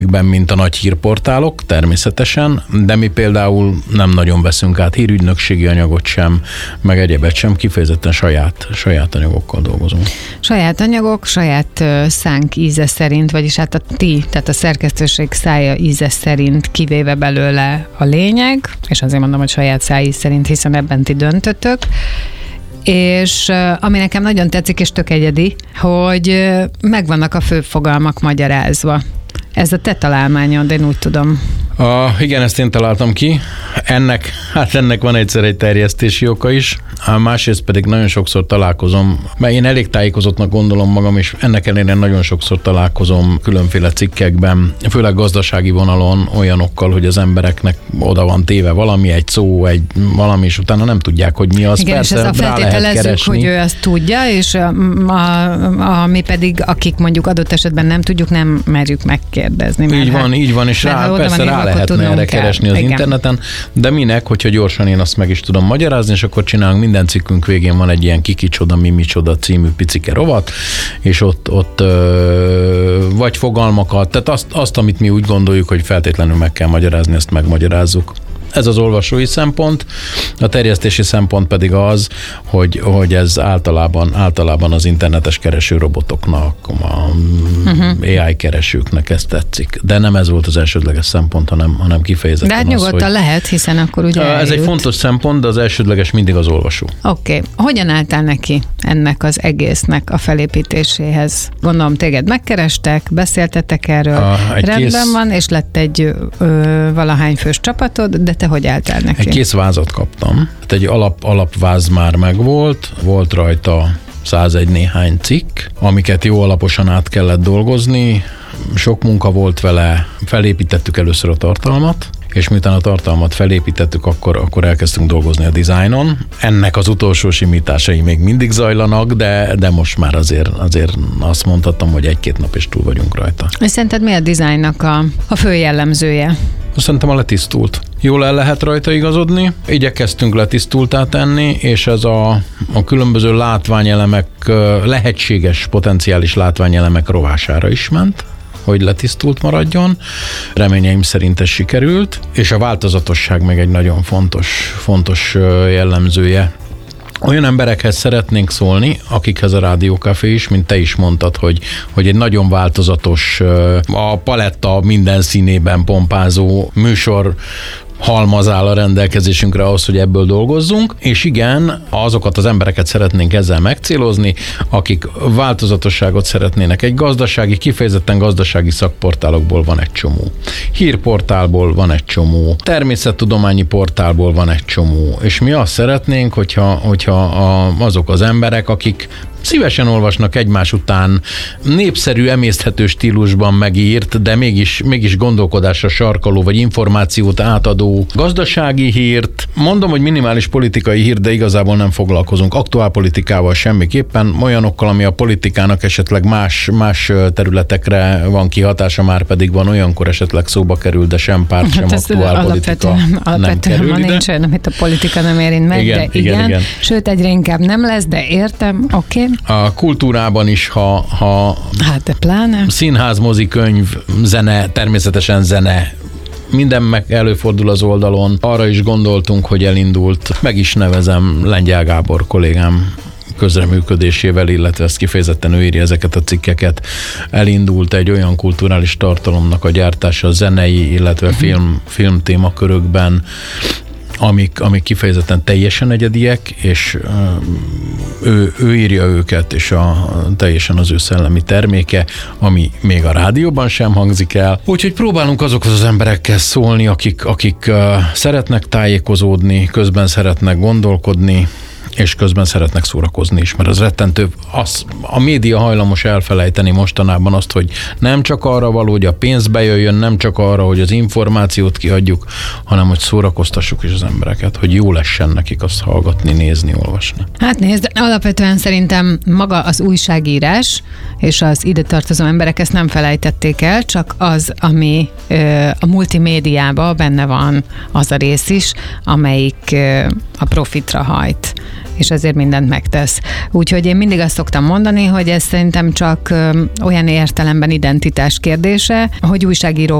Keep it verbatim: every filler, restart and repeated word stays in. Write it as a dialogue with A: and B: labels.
A: mint a nagy hírportálok, természetesen, de mi például nem nagyon veszünk át hírügynökségi anyagot sem, meg egyebet sem, kifejezetten saját, saját anyagokkal dolgozunk.
B: Saját anyagok, saját szánk íze szerint, vagyis hát a ti, tehát a szerkesztőség szája íze szerint kivéve belőle a lényeg, és azért mondom, hogy saját szájíz szerint, hiszen ebben ti döntötök. És ami nekem nagyon tetszik, és tök egyedi, hogy megvannak a főfogalmak magyarázva. Ez a te találmányod, én úgy tudom.
A: A, igen, ezt én találtam ki. Ennek, hát ennek van egyszer egy terjesztési oka is, a másrészt pedig nagyon sokszor találkozom, mert én elég tájékozottnak gondolom magam, és ennek ellenére nagyon sokszor találkozom különféle cikkekben, főleg gazdasági vonalon olyanokkal, hogy az embereknek oda van téve valami, egy szó, egy valami, és utána nem tudják, hogy mi az.
B: Igen,
A: persze,
B: és ezt a feltételezzük, hogy ő ezt tudja, és a, a, a, mi pedig, akik mondjuk adott esetben nem tudjuk, nem merjük megkérdezni.
A: Így
B: hát,
A: van, így van, és rá, persze rá lehetne erre kell. keresni az Igen. interneten, de minek, hogyha gyorsan én azt meg is tudom magyarázni, és akkor csinálunk, minden cikkünk végén van egy ilyen kikicsoda, mi micsoda című picike rovat, és ott, ott ö, vagy fogalmakat, tehát azt, azt, amit mi úgy gondoljuk, hogy feltétlenül meg kell magyarázni, ezt megmagyarázzuk. Ez az olvasói szempont, a terjesztési szempont pedig az, hogy, hogy ez általában, általában az internetes keresőrobotoknak, a uh-huh. á i keresőknek ez tetszik. De nem ez volt az elsődleges szempont, hanem, hanem kifejezetten
B: De hát
A: az,
B: nyugodtan
A: hogy...
B: lehet, hiszen akkor ugye
A: Ez
B: eljut.
A: egy fontos szempont, de az elsődleges mindig az olvasó.
B: Oké. Okay. Hogyan álltál neki ennek az egésznek a felépítéséhez? Gondolom téged megkerestek, beszéltetek erről, a, rendben kész... van, és lett egy ö, valahány fős csapatod, de te hogy álltál neki?
A: Egy kész vázat kaptam. Hát egy alap, alapváz már megvolt, volt rajta százegy néhány cikk, amiket jó alaposan át kellett dolgozni, sok munka volt vele, felépítettük először a tartalmat, és miután a tartalmat felépítettük, akkor, akkor elkezdtünk dolgozni a dizájnon. Ennek az utolsó simításai még mindig zajlanak, de, de most már azért, azért azt mondhatom, hogy egy-két nap is túl vagyunk rajta.
B: És szerinted mi a dizájnnak a, a fő jellemzője?
A: Szerintem a letisztult. Jól el lehet rajta igazodni, igyekeztünk letisztultá tenni, és ez a, a különböző látványelemek, lehetséges potenciális látványelemek rovására is ment, hogy letisztult maradjon. Reményeim szerint ez sikerült, és a változatosság meg egy nagyon fontos, fontos jellemzője. Olyan emberekhez szeretnénk szólni, akikhez a Rádiókafé is, mint te is mondtad, hogy, hogy egy nagyon változatos, a paletta minden színében pompázó műsor halmaz áll a rendelkezésünkre ahhoz, hogy ebből dolgozzunk, és igen, azokat az embereket szeretnénk ezzel megcélozni, akik változatosságot szeretnének. Egy gazdasági, kifejezetten gazdasági szakportálokból van egy csomó. Hírportálból van egy csomó. Természettudományi portálból van egy csomó. És mi azt szeretnénk, hogyha, hogyha a, azok az emberek, akik szívesen olvasnak egymás után népszerű, emészthető stílusban megírt, de mégis, mégis gondolkodásra sarkaló, vagy információt átadó gazdasági hírt. Mondom, hogy minimális politikai hír, de igazából nem foglalkozunk aktuálpolitikával semmiképpen, olyanokkal, ami a politikának esetleg más, más területekre van kihatása, már pedig van olyankor esetleg szóba kerül, de sem párt, sem hát aktuálpolitika
B: alapvetően, alapvetően nem kerül ide. Nincs olyan, amit a politika nem érint meg, igen, de igen, igen. igen. Sőt, egyre inkább nem lesz, de értem, oké. Okay.
A: A kultúrában is, ha, ha
B: hát de pláne.
A: Színház, mozi, könyv, zene, természetesen zene, minden meg előfordul az oldalon. Arra is gondoltunk, hogy elindult, meg is nevezem Lengyel Gábor kollégám közreműködésével, illetve ezt kifejezetten ő írja ezeket a cikkeket, elindult egy olyan kulturális tartalomnak a gyártása a zenei, illetve uh-huh. film, film témakörökben, amik, amik kifejezetten teljesen egyediek, és ő, ő írja őket, és a, teljesen az ő szellemi terméke, ami még a rádióban sem hangzik el. Úgyhogy próbálunk azokhoz az emberekkel szólni, akik, akik uh, szeretnek tájékozódni, közben szeretnek gondolkodni, és közben szeretnek szórakozni is, mert az rettentő, az, a média hajlamos elfelejteni mostanában azt, hogy nem csak arra való, hogy a pénz bejöjjön, nem csak arra, hogy az információt kiadjuk, hanem hogy szórakoztassuk is az embereket, hogy jó lessen nekik azt hallgatni, nézni, olvasni.
B: Hát nézd, alapvetően szerintem maga az újságírás és az ide tartozó emberek ezt nem felejtették el, csak az, ami ö, a multimédiában benne van az a rész is, amelyik ö, a profitra hajt. és ezért mindent megtesz. Úgyhogy én mindig azt szoktam mondani, hogy ez szerintem csak olyan értelemben identitás kérdése, hogy újságíró